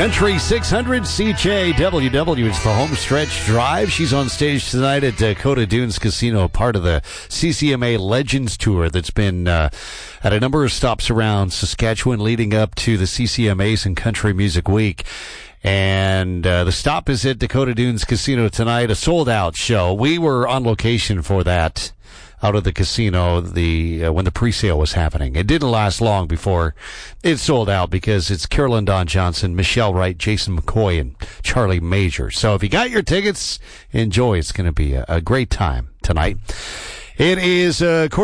Country 600 CJWW. It's the home stretch drive. She's on stage tonight at Dakota Dunes Casino, part of the CCMA Legends Tour that's been at a number of stops around Saskatchewan leading up to the CCMAs and Country Music Week. And the stop is at Dakota Dunes Casino tonight, a sold-out show. We were on location for that out of the casino when the pre-sale was happening. It didn't last long before it sold out because it's Carolyn Dawn Johnson, Michelle Wright, Jason McCoy, and Charlie Major. So if you got your tickets, enjoy. It's going to be a great time tonight. It is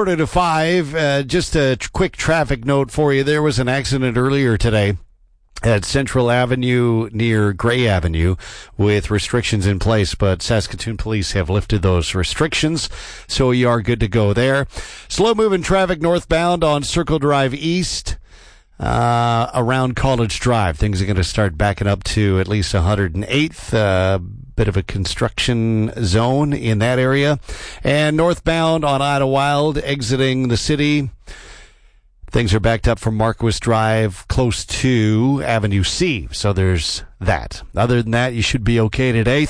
4:45. Just a quick traffic note for you. There was an accident earlier today at Central Avenue near Gray Avenue with restrictions in place, but Saskatoon police have lifted those restrictions, so you are good to go there. Slow-moving traffic northbound on Circle Drive East around College Drive. Things are going to start backing up to at least 108th. Bit of a construction zone in that area. And northbound on Idlewild exiting the city. Things are backed up from Marquis Drive close to Avenue C. So there's that. Other than that, you should be okay today.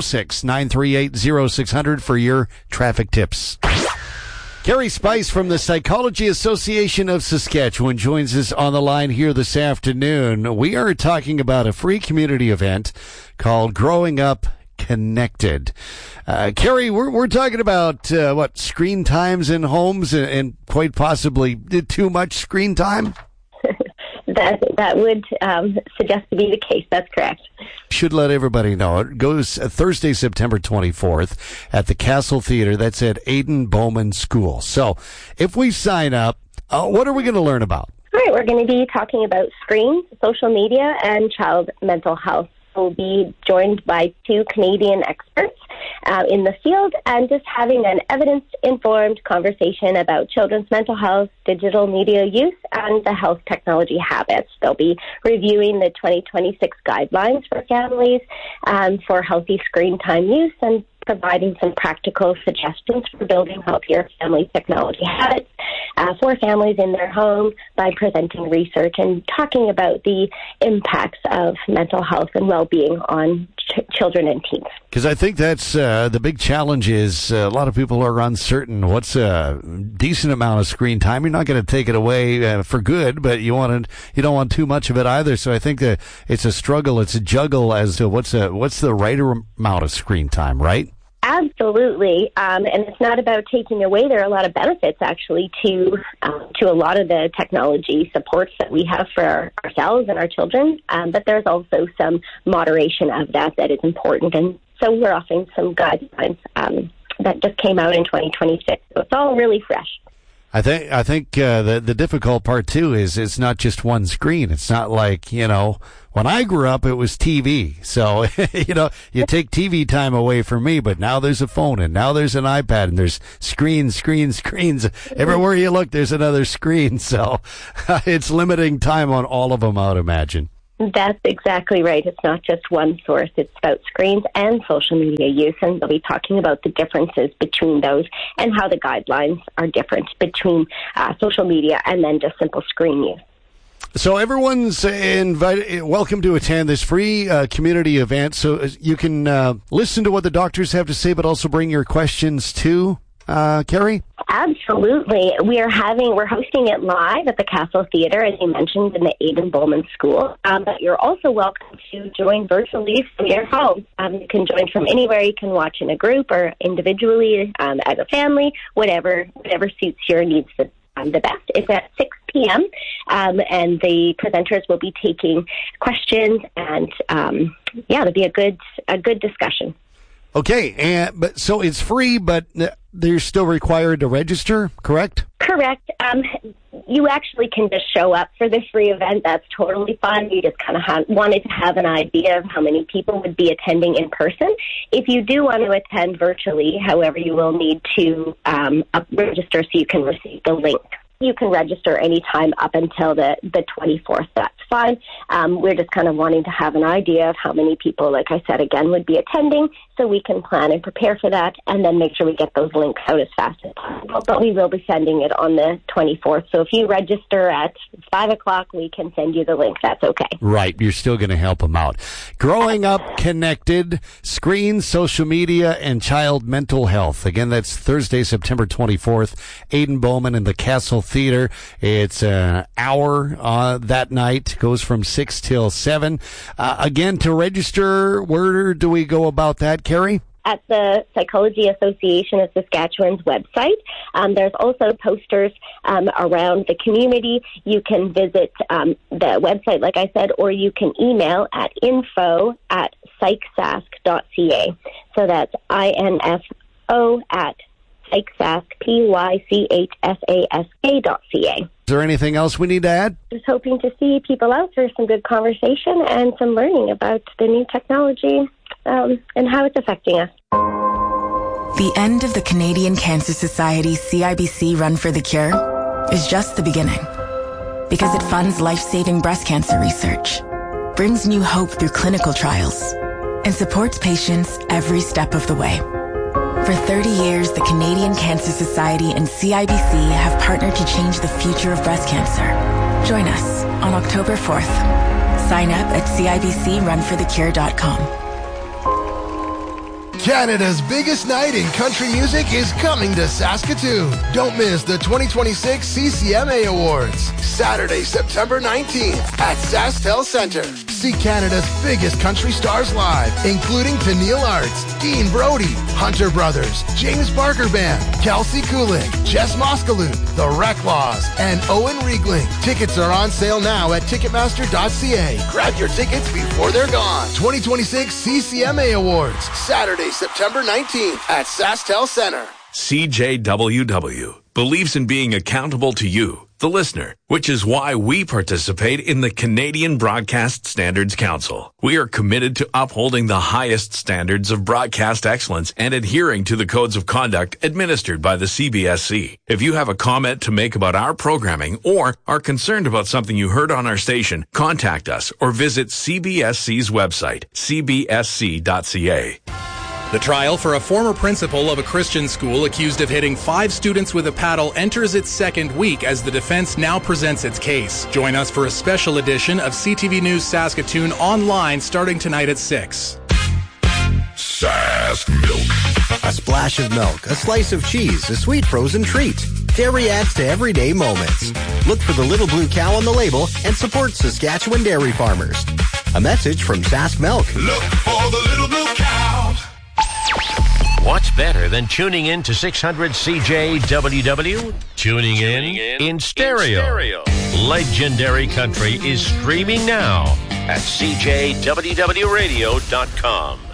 306-938-0600 for your traffic tips. Carrie Spice from the Psychology Association of Saskatchewan joins us on the line here this afternoon. We are talking about a free community event called Growing Up Connected. Carrie, we're talking about screen times in homes and quite possibly too much screen time? That would suggest to be the case. That's correct. Should let everybody know. It goes Thursday, September 24th at the Castle Theatre. That's at Aidan Bowman School. So if we sign up, what are we going to learn about? All right, we're going to be talking about screens, social media, and child mental health. We'll be joined by two Canadian experts in the field and just having an evidence-informed conversation about children's mental health, digital media use, and the health technology habits. They'll be reviewing the 2026 guidelines for families for healthy screen time use and providing some practical suggestions for building healthier family technology habits for families in their home by presenting research and talking about the impacts of mental health and well-being on children and teens. Because I think that's the big challenge is a lot of people are uncertain what's a decent amount of screen time. You're not going to take it away for good, but you don't want too much of it either. So I think that it's a struggle, it's a juggle as to what's the right amount of screen time, right? Absolutely, and it's not about taking away. There are a lot of benefits, actually, to a lot of the technology supports that we have for ourselves and our children, but there's also some moderation of that is important, and so we're offering some guidelines that just came out in 2026, so it's all really fresh. I think the difficult part too is it's not just one screen. It's not like, when I grew up it was TV. So, you take TV time away from me, but now there's a phone and now there's an iPad and there's screens. Everywhere you look there's another screen. So it's limiting time on all of them, I would imagine. That's exactly right. It's not just one source. It's about screens and social media use, and we'll be talking about the differences between those and how the guidelines are different between social media and then just simple screen use. So everyone's welcome to attend this free community event, so you can listen to what the doctors have to say, but also bring your questions too. Carrie? Absolutely. We're hosting it live at the Castle Theatre, as you mentioned, in the Aidan Bowman School. But you're also welcome to join virtually from your home. You can join from anywhere. You can watch in a group or individually as a family, whatever suits your needs the best. It's at 6 p.m. And the presenters will be taking questions, and it'll be a good discussion. Okay, but so it's free, but they're still required to register, correct? Correct. You actually can just show up for this free event. That's totally fine. You just kind of wanted to have an idea of how many people would be attending in person. If you do want to attend virtually, however, you will need to register so you can receive the link you can register anytime up until the 24th. That's fine. We're just kind of wanting to have an idea of how many people, like I said, again, would be attending, so we can plan and prepare for that and then make sure we get those links out as fast as possible. But we will be sending it on the 24th. So if you register at 5 o'clock, we can send you the link. That's okay. Right. You're still going to help them out. Growing Up Connected, Screens, Social Media, and Child Mental Health. Again, that's Thursday, September 24th, Aidan Bowman in the Castle Theater. It's an hour that night. Goes from 6 till 7. Again, to register, where do we go about that, Carrie? At the Psychology Association of Saskatchewan's website. There's also posters around the community. You can visit the website, like I said, or you can email at info@psychsask.ca. So that's info at psychsask, pychsask.ca. Is there anything else we need to add? Just hoping to see people out for some good conversation and some learning about the new technology and how it's affecting us. The end of the Canadian Cancer Society CIBC Run for the Cure is just the beginning. Because it funds life-saving breast cancer research, brings new hope through clinical trials, and supports patients every step of the way. For 30 years, the Canadian Cancer Society and CIBC have partnered to change the future of breast cancer. Join us on October 4th. Sign up at cibcrunforthecure.com. Canada's biggest night in country music is coming to Saskatoon. Don't miss the 2026 CCMA Awards, Saturday, September 19th at SaskTel Centre. See Canada's biggest country stars live, including Peniel Arts, Dean Brody, Hunter Brothers, James Barker Band, Kelsey Kulik, Jess Moskalut, The Reclaws, and Owen Riegling. Tickets are on sale now at Ticketmaster.ca. Grab your tickets before they're gone. 2026 CCMA Awards, Saturday, September 19th at SaskTel Centre. CJWW believes in being accountable to you, the listener, which is why we participate in the Canadian Broadcast Standards Council. We are committed to upholding the highest standards of broadcast excellence and adhering to the codes of conduct administered by the CBSC. If you have a comment to make about our programming or are concerned about something you heard on our station, contact us or visit CBSC's website, cbsc.ca. The trial for a former principal of a Christian school accused of hitting 5 students with a paddle enters its second week as the defense now presents its case. Join us for a special edition of CTV News Saskatoon online starting tonight at 6. Sask Milk. A splash of milk, a slice of cheese, a sweet frozen treat. Dairy adds to everyday moments. Look for the little blue cow on the label and support Saskatchewan dairy farmers. A message from Sask Milk. Look for the little blue cow. What's better than tuning in to 600 CJWW? Tuning in stereo. Legendary Country is streaming now at CJWWradio.com.